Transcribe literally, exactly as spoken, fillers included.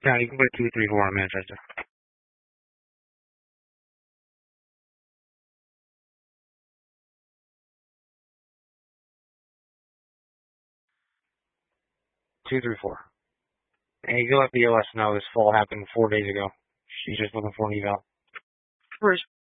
Yeah, you can put two three four on Manchester. Two three four. And you can let the O S know this fall happened four days ago. She's just looking for an eval. First.